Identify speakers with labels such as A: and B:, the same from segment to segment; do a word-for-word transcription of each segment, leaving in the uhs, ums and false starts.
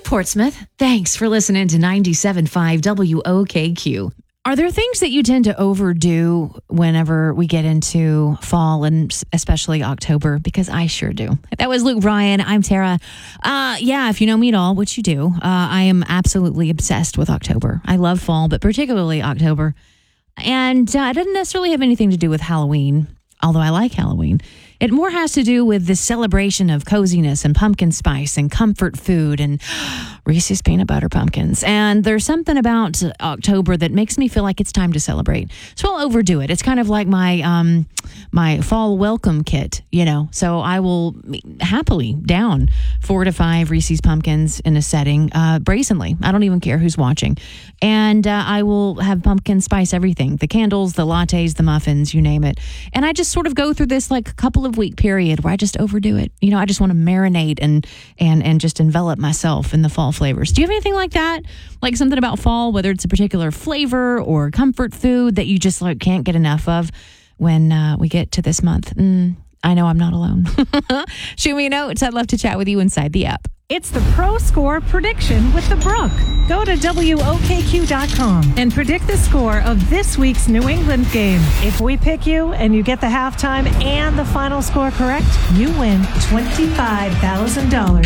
A: Portsmouth. Thanks for listening to ninety-seven point five W O K Q. Are there things that you tend to overdo whenever we get into fall and especially October? Because I sure do. That was Luke Bryan. I'm Tara. Uh, yeah, if you know me at all, which you do, uh, I am absolutely obsessed with October. I love fall, but particularly October. And uh, it doesn't necessarily have anything to do with Halloween, although I like Halloween. It more has to do with the celebration of coziness and pumpkin spice and comfort food and Reese's peanut butter pumpkins. And there's something about October that makes me feel like it's time to celebrate. So I'll overdo it. It's kind of like my um, my fall welcome kit, you know. So I will happily down four to five Reese's pumpkins in a setting, uh, brazenly. I don't even care who's watching. And uh, I will have pumpkin spice everything. The candles, the lattes, the muffins, you name it. And I just sort of go through this like couple of week period where I just overdo it. You know, I just want to marinate and and and just envelop myself in the fall flavors. Do you have anything like that? Like something about fall, whether it's a particular flavor or comfort food that you just like can't get enough of when uh, we get to this month? Mm, I know I'm not alone. Shoot me a note. I'd love to chat with you inside the app.
B: It's the Pro Score Prediction with the Brook. Go to W O K Q dot com and predict the score of this week's New England game. If we pick you and you get the halftime and the final score correct, you win twenty-five thousand dollars.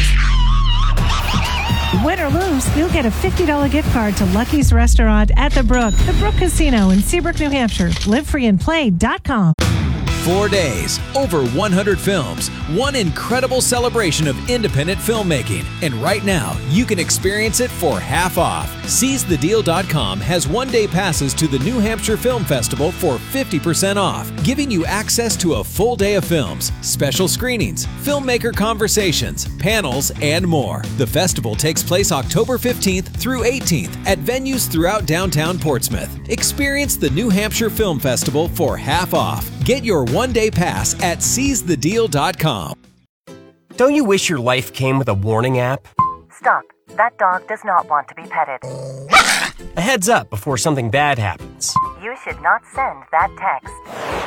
B: Win or lose, you'll get a fifty dollars gift card to Lucky's Restaurant at the Brook, the Brook Casino in Seabrook, New Hampshire. live free and play dot com.
C: Four days, over one hundred films, one incredible celebration of independent filmmaking. And right now, you can experience it for half off. Seize the deal dot com has one-day passes to the New Hampshire Film Festival for fifty percent off, giving you access to a full day of films, special screenings, filmmaker conversations, panels, and more. The festival takes place October fifteenth through eighteenth at venues throughout downtown Portsmouth. Experience the New Hampshire Film Festival for half off. Get your one-day pass at seize the deal dot com.
D: Don't you wish your life came with a warning app?
E: Stop. That dog does not want to be petted.
D: A heads up before something bad happens.
E: You should not send that text.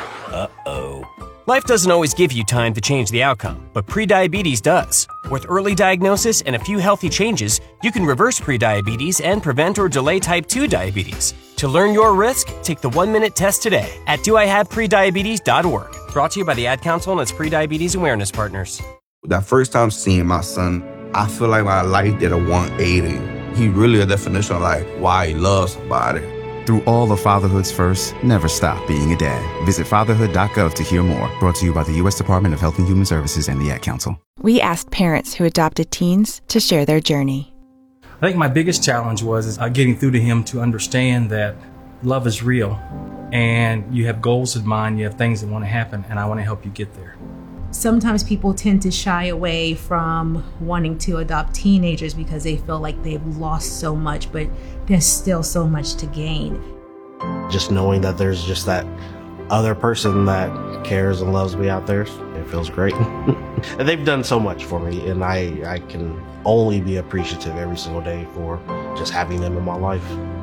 D: Uh-oh. Life doesn't always give you time to change the outcome, but prediabetes does. With early diagnosis and a few healthy changes, you can reverse prediabetes and prevent or delay type two diabetes. To learn your risk, take the one-minute test today at do I have prediabetes dot org. Brought to you by the Ad Council and its Prediabetes Awareness Partners.
F: That first time seeing my son, I feel like my life did a one eighty. He really a definition of like why he loves somebody.
G: Through all of fatherhood's first, never stop being a dad. Visit fatherhood dot gov to hear more. Brought to you by the U S Department of Health and Human Services and the Ad Council.
H: We asked parents who adopted teens to share their journey.
I: I think my biggest challenge was is, uh, getting through to him to understand that love is real and you have goals in mind, you have things that want to happen, and I want to help you get there.
J: Sometimes people tend to shy away from wanting to adopt teenagers because they feel like they've lost so much, but there's still so much to gain.
K: Just knowing that there's just that other person that cares and loves me out there, it feels great. And they've done so much for me, and I, I can only be appreciative every single day for just having them in my life.